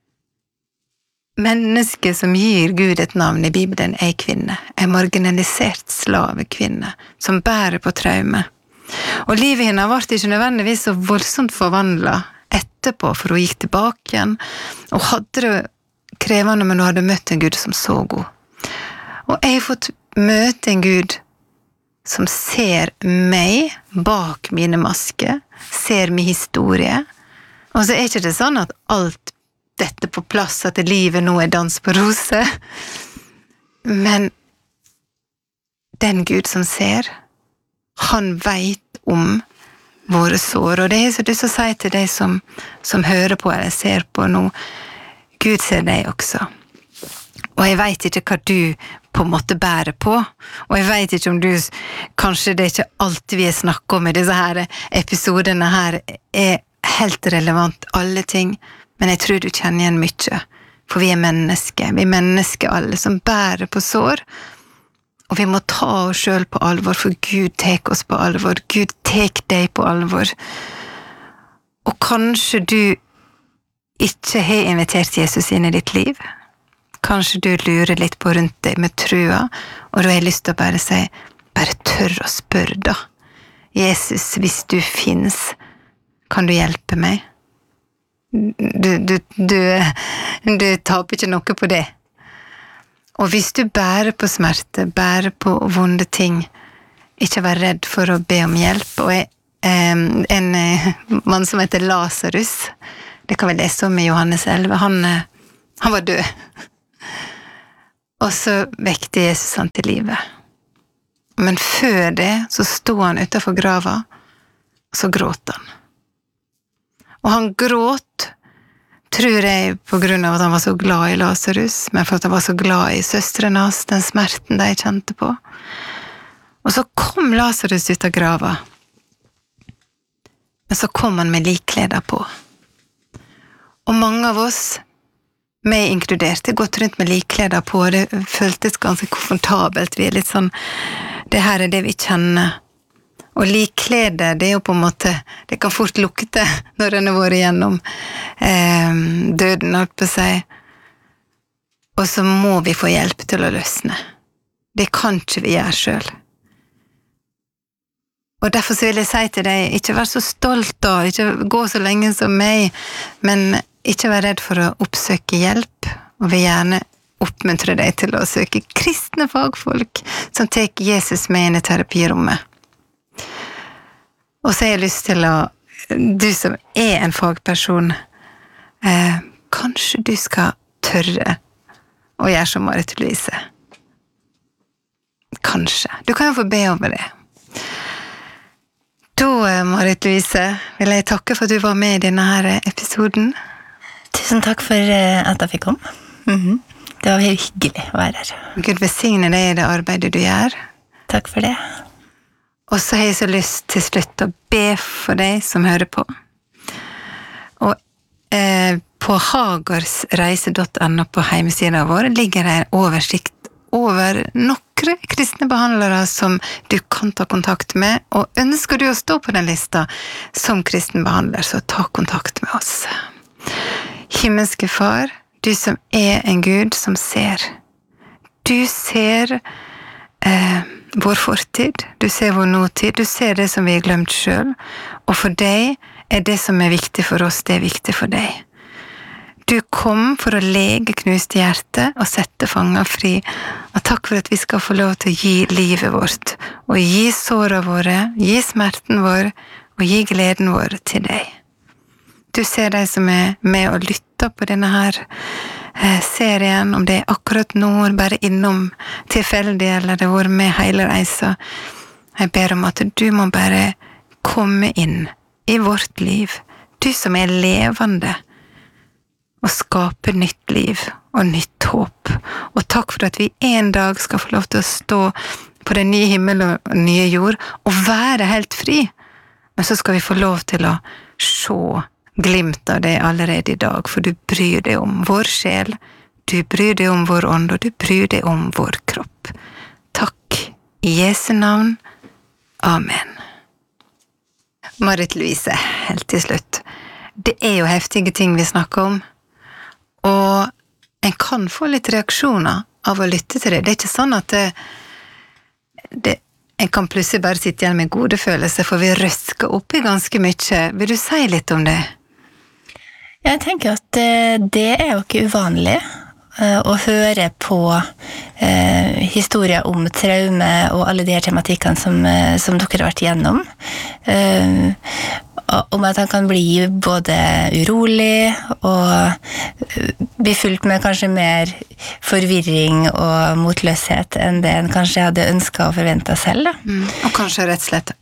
mennesket som gir Gud et navn i Bibelen er kvinne. En marginalisert slavekvinne som bærer på traume. Og livet henne ble ikke nødvendigvis så voldsomt forvandlet etterpå, for hun gikk tilbake igjen, og hadde det krevende, men hun hadde møtt en Gud som så god. Og jeg har fått møte en Gud som ser meg bak mine masker, ser min historie. Og så er ikke det sånn at alt dette på plass, at livet nå er dans på rose. Men den Gud som ser, han vet om våre sår. Og det er så lyst til å si til deg som, som hører på eller ser på nå, Gud ser deg også. Og jeg vet ikke hva du på en måte bærer på, og jeg vet ikke om du, kanskje det er ikke alt vi snakker om i disse her episodene her, er helt relevant, alle ting, men jeg tror du kjenner igjen mye, for vi er mennesker, vi er mennesker alle som bærer på sår, og vi må ta oss selv på alvor, for Gud tek oss på alvor, Gud tek deg på alvor, og kanskje du ikke har invitert Jesus inn i ditt liv, kanskje du lurer litt på rundt deg med trua, og du har lyst til å bare si, bare tør å spørre da. Jesus, hvis du finnes, kan du hjelpe meg? Du, du, du, du taper ikke noe på det. Og hvis du bærer på smerte, bærer på vonde ting, ikke vær redd for å be om hjelp. Og jeg, en, en mann som heter Lazarus, det kan vi lese om i Johannes elleve, han, han var død. Og så vekte Jesus han til livet. Men før det så stod han utenfor grava, og så gråt han. Og han gråt, tror jeg, på grunn av at han var så glad i Lazarus, men for at han var så glad i søsteren hans, den smerten de kjente på. Og så kom Lazarus ut av grava, men så kom han med likkleder på. Og mange av oss, meg inkludert, det gått rundt med likkleder på, det føltes ganske komfortabelt, vi er litt sånn, det her er det vi kjenner. Og likkleder, det er jo på en måte, det kan fort lukte når den har vært igjennom eh, døden, holdt på å si. Og så må vi få hjelp til å løsne. Det kan ikke vi gjøre selv. Og derfor så vil jeg si til deg, ikke vær så stolt da, ikke gå så lenge som meg, men ikke vær redd for å oppsøke hjelp, og vil gjerne oppmuntre deg til å søke kristne fagfolk som tar Jesus med inn i terapirommet. Og så har jeg lyst til å, du som er en fagperson, eh, kanskje du skal tørre å gjøre som Marit Louise. Kanskje. Du kan jo få be over det. Da, Marit Louise, vil jeg takke for at du var med i denne her episoden. Tusen takk for at jeg fikk komme. Mm-hmm. Det var hyggelig å være her. Gud velsigne deg i det arbeidet du gjør. Takk for det. Og så har jeg så lyst til slutt å be for deg som hører på. Og eh, på hagersreise punktum no på hjemmesiden vår ligger det en oversikt over nokre kristne behandlere som du kan ta kontakt med, og ønsker du å stå på den lista som kristen behandler, så ta kontakt med oss. Himmelske Far, du som er en Gud som ser. Du ser eh, vår fortid, du ser vår nåtid, du ser det som vi har glemt selv, og for deg er det som er viktig for oss, det er viktig for deg. Du kom for å lege knuste hjerte og sette fanger fri, og takk for at vi skal få lov til å gi livet vårt, og gi såra våre, gi smerten vår, og gi gleden vår til deg. Du ser deg som er med og lytter på denne her eh, serien, om det er akkurat nå, bare innom tilfeldig, eller det var med hele reisa. Jeg ber om at du må bare komme inn i vårt liv, du som er levende, og skape nytt liv og nytt håp. Og takk for at vi en dag skal få lov til å stå på den nye himmel og nye jord, og være helt fri. Men så skal vi få lov til å se glimt av det allerede i dag, for du bryr deg om vår sjel, du bryr deg om vår ånd, og du bryr deg om vår kropp. Takk i Jesu navn. Amen. Marit Louise, helt til slutt. Det er jo heftige ting vi snakker om, og en kan få litt reaksjoner av å lytte til det. Det er ikke sånn at det, det, en kan plutselig bare sitte igjen med gode følelser, for vi røsker opp i ganske mye. Vil du si litt om det? Jeg tenker at det er jo ikke uvanlig å høre på eh, historier om traume og alle de her tematikkene som, som dere har vært igjennom. Eh, om at han kan bli både urolig og bli fulgt med kanskje mer forvirring og motløshet enn det en kanskje hadde ønsket og forventet selv. Da. Mm. Og kanskje rett og slett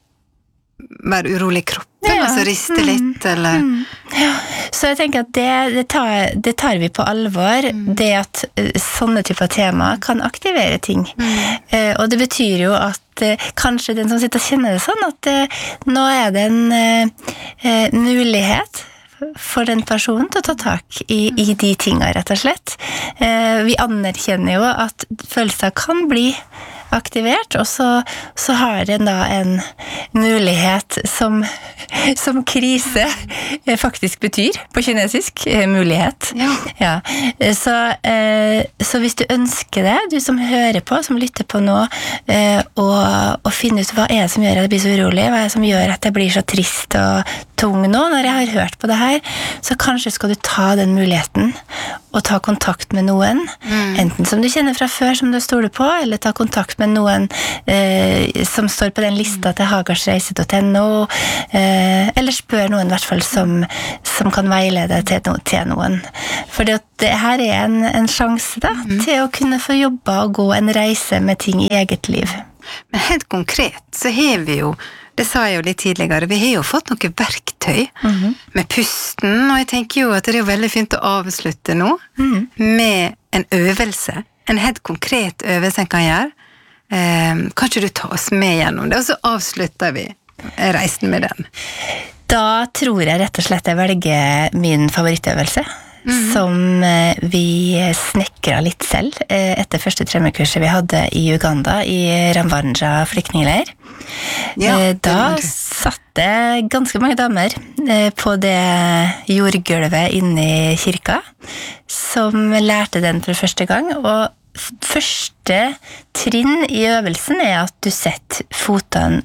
være urolig i kroppen, ja. Altså riste litt, eller... Mm. Ja. Så jeg tenker at det, det, tar, det tar vi på alvor, mm. det at sånne typer tema kan aktivere ting. Mm. Eh, og det betyr jo at eh, kanskje den som sitter og kjenner det sånn, at eh, nå er det en eh, mulighet for den personen til å ta tak i, i de tingene, rett og slett. Eh, vi anerkjenner jo at følelser kan bli aktivert, og så, så har den da en mulighet som, som krise faktisk betyr på kinesisk, mulighet. Ja. Ja. Så, eh, så hvis du ønsker det, du som hører på, som lytter på nå, eh, og, og finne ut hva er det som gjør at jeg blir så urolig, hva er det som gjør at jeg blir så trist og tung nå når jeg har hørt på det her, så kanskje skal du ta den muligheten og ta kontakt med noen, mm. enten som du kjenner fra før som du stoler på, eller ta kontakt med noen eh, som står på den lista til hagersreise punktum no, eh, eller spør noen i hvert fall som, som kan veilede til, no, til noen. For det, det her er en, en sjanse da, mm. til å kunne få jobbe og gå en reise med ting i eget liv. Men helt konkret så har vi jo, det sa jeg jo litt tidligere, vi har jo fått noen verktøy mm-hmm. med pusten, og jeg tenker jo at det er jo veldig fint å avslutte nå mm. med en øvelse, en helt konkret øvelse en kan gjøre. Eh, kan ikke du ta oss med gjennom det, og så avslutter vi reisen med den. Da tror jeg rett og slett jeg velger min favorittøvelse, mm-hmm. som vi snekret litt selv etter første tremmekurset vi hadde i Uganda, i Ramvanja flyktningleir. Ja, da satt det ganske mange damer på det jordgulvet inne i kirka, som lærte den for første gang, og første trinn i øvelsen er at du setter fotene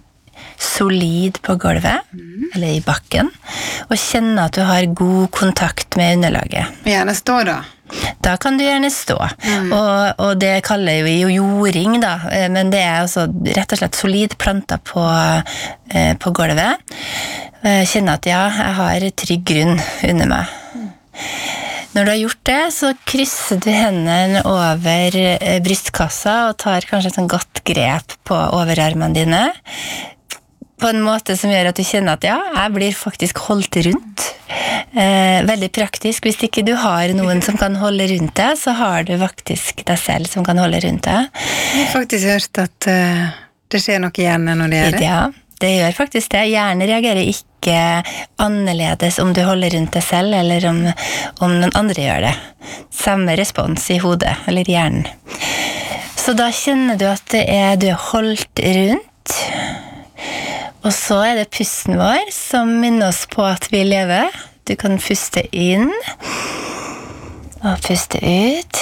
solid på gulvet, mm. eller i bakken, og kjenner at du har god kontakt med underlaget. Gjerne stå da. Da kan du gjerne stå, mm. og, og det kaller vi jo jording da, men det er altså rett og slett solid planta på, eh, på gulvet. Kjenne at ja, jeg har trygg grunn under meg. Mm. Når du har gjort det, så krysser du hendene over brystkassa og tar kanskje et sånn godt grep på overarmene dine. på en måte som gjør at du kjenner at ja, jeg blir faktisk holdt rundt. Eh, veldig praktisk. Hvis ikke du har noen som kan holde rundt deg, så har du faktisk deg selv som kan holde rundt deg. Jeg har faktisk hørt at uh, det skjer noe i hjernen når det gjør det. Ja, det gjør faktisk det. Hjernen reagerer ikke annerledes om du holder rundt deg selv, eller om, om noen andre gjør det. Samme respons i hodet, eller i hjernen. Så da kjenner du at det er, du er holdt rundt, og så er det pusten vår som minner oss på at vi lever. Du kan puste inn, og puste ut.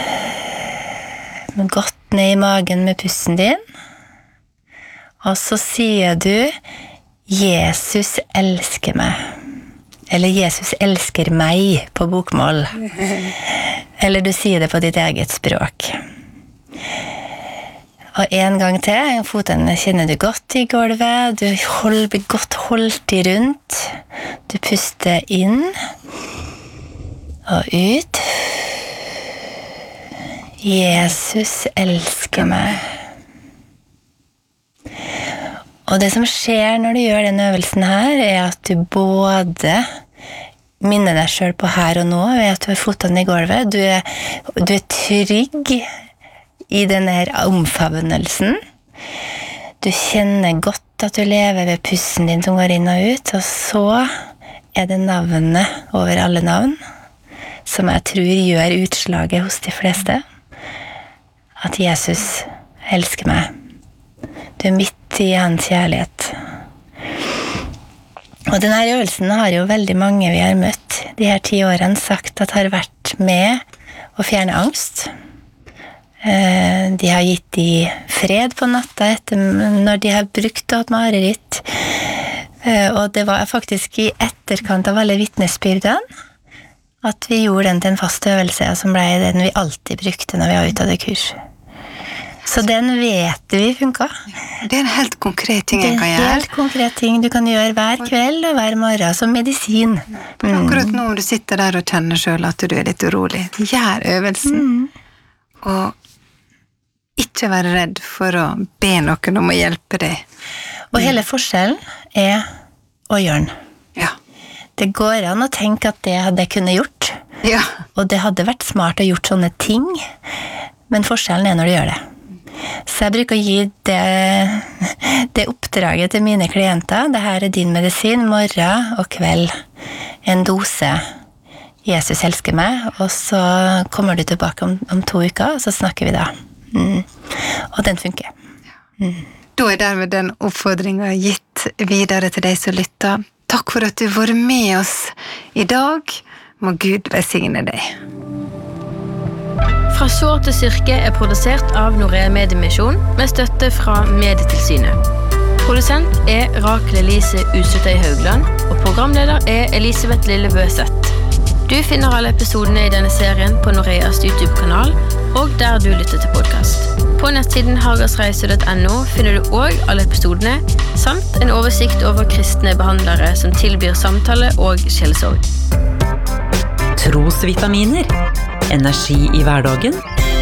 Godt ned i magen med pusten din. Og så sier du, Jesus elsker meg. Eller Jesus elsker meg på bokmål. Eller du sier det på ditt eget språk. Og en gang til, fotene kjenner du godt i gulvet, du hold, blir godt holdt i rundt, du puster inn og ut. Jesus elsker meg. Og det som skjer når du gjør den øvelsen her, er at du både minner deg selv på her og nå, ved at du har fotene i gulvet, du er, du er trygg i denne her omfavnelsen. Du kjenner godt at du lever ved pusten din som går inn og ut, og så er det navnet over alle navn, som jeg tror gjør utslaget hos de fleste. At Jesus elsker meg. Du er midt i hans kjærlighet. Og denne øvelsen har jo veldig mange vi har møtt de her ti årene sagt at har vært med å fjerne angst. De har gitt de fred på natta etter når de har brukt og hatt mareritt. Og det var faktisk i etterkant av alle vittnesbyrdene at vi gjorde den til en fast øvelse, som ble den vi alltid brukte når vi var ute av det kurs. Så den vet vi funka. Det er en helt konkret ting jeg kan gjøre. Det er en helt konkret ting du kan gjøre hver kveld og hver morgen, som medisin. Mm. Akkurat nå du sitter der og kjenner selv at du er litt urolig. Gjør øvelsen. Mm. Og ikke være redd for å be noen om å hjelpe deg. Og hele forskjellen er å gjøre den. Ja. Det går an å tenke at det hadde jeg kunnet gjort. Ja. Og det hadde vært smart å gjort sånne ting, men forskjellen er når du gjør det. Så jeg bruker å gi det, det oppdraget til mine klienter. Dette er din medisin, morgen og kveld. En dose. Jesus elsker meg, og så kommer du tilbake om, om to uker, og så snakker vi da. Mm. Og den funker. Mm. Da er dermed den oppfordringen gitt videre til deg som lytter. Takk for at du var med oss i dag. Må Gud velsigne deg. Fra sår til styrke er produsert av Norea Mediemisjon med støtte fra Medietilsynet. Produsent er Rakel Elise Usutøy Haugland, og programleder er Elisabeth Lillebøseth. Du finner alle episodene i denne serien på Noreas YouTube-kanal, og der du lytter til podcast. På nettsiden hagersreise punktum no finner du også alle episodene, samt en oversikt over kristne behandlere som tilbyr samtale og sjelesorg. Trosvitaminer. Energi i hverdagen.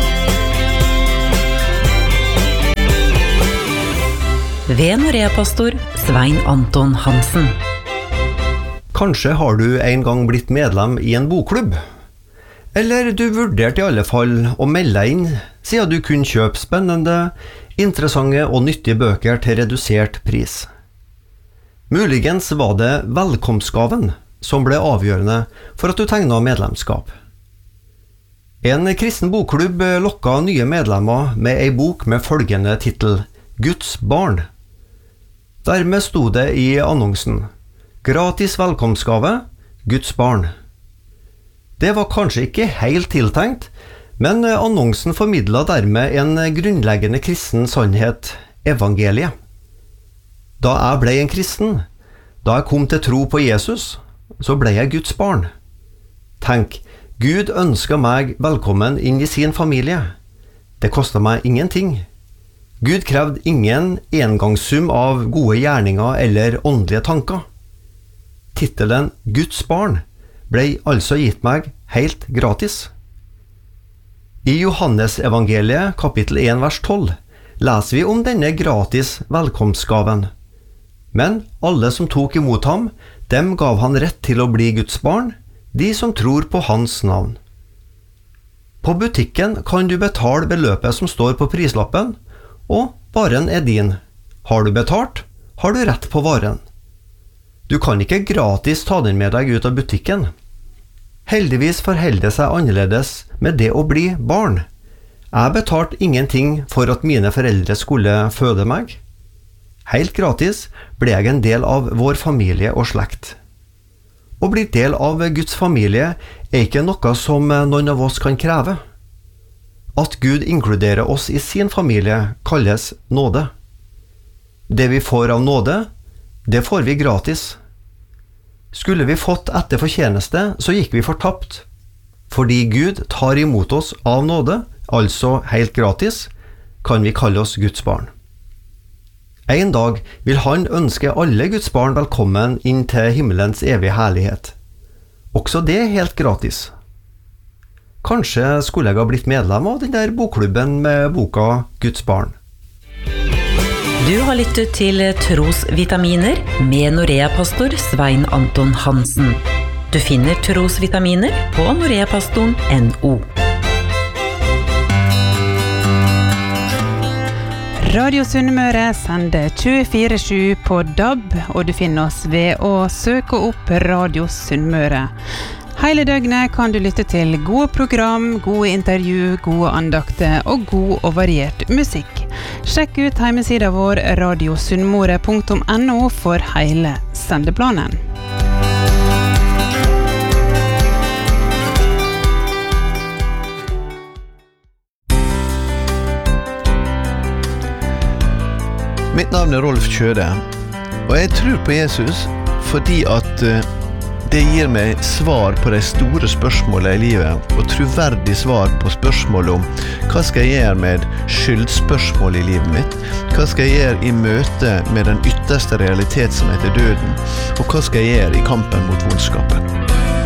Ved Norea-pastor Svein Anton Hansen. Kanskje har du en gang blitt medlem i en bokklubb? Eller du vurderte i alle fall å melde inn, siden du kunne kjøpe spennende, interessante og nyttige bøker til redusert pris. Muligens var det velkomstgaven som ble avgjørende for at du tegnet medlemskap. En kristen bokklubb lokket nye medlemmer med en bok med følgende titel, Guds barn. Dermed sto det i annonsen, gratis velkomstgave, Guds barn. Det var kanskje ikke helt tiltenkt, men annonsen formidlet dermed en grunnleggende kristen sannhet, evangeliet. Da jeg ble en kristen, da jeg kom til tro på Jesus, så ble jeg Guds barn. Tenk, Gud ønsket meg velkommen inn i sin familie. Det kostet meg ingenting. Gud krevde ingen engangssum av gode gjerninger eller åndelige tanker. Titelen Guds barn ble altså gitt meg helt gratis. I Johannes evangeliet kapittel en vers tolv leser vi om denne gratis velkomstgaven. Men alle som tok imot ham, dem gav han rett til å bli Guds barn, de som tror på hans navn. På butikken kan du betale beløpet som står på prislappen, og varen er din. Har du betalt, har du rett på varen. Du kan ikke gratis ta den med deg ut av butikken. Heldigvis forholder det seg annerledes med det å bli barn. Jeg betalte ingenting for at mine foreldre skulle føde meg. Helt gratis ble jeg en del av vår familie og slekt. Å bli del av Guds familie er ikke noe som noen av oss kan kreve. At Gud inkluderer oss i sin familie kalles nåde. Det vi får av nåde, det får vi gratis. Skulle vi fått etter fortjeneste, så gikk vi fortapt. Fordi Gud tar imot oss av nåde, altså helt gratis, kan vi kalle oss Guds barn. En dag vil han ønske alle Guds barn velkommen inn til himmelens evige herlighet. Også det er helt gratis. Kanskje skulle jeg ha blitt medlem av den der bokklubben med boka Guds barn. Du har lyttet til Trosvitaminer med Norea-pastor Svein Anton Hansen. Du finner Trosvitaminer på noreapastoren punktum no. Radio Sunnmøre sender tjuefire sju på D A B, og du finner oss ved å søke opp Radio Sunnmøre. Hele døgnet kan du lytte til gode program, gode intervju, gode andakter og god og variert musikk. Sjekk ut hjemmesida vår radio sunnmøre punktum no for hele sendeplanen. Mitt navn er Rolf Kjøde, og jeg tror på Jesus fordi at det gir meg svar på de store spørsmålene i livet, og troverdig svar på spørsmålet om hva skal jeg gjøre med skyldspørsmål i livet mitt, hva skal jeg gjøre i møte med den ytterste realitet som heter døden, og hva skal jeg gjøre i kampen mot vondskapen.